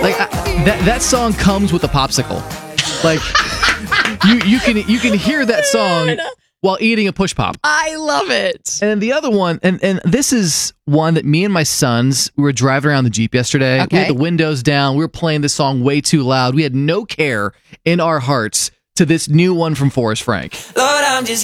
That song comes with a popsicle. Like you can hear that song while eating a push pop. I love it. And the other one, and this is one that me and my sons, we were driving around the Jeep yesterday. Okay. We had the windows down. We were playing this song way too loud. We had no care in our hearts to this new one from Forrest Frank. Lord, I'm just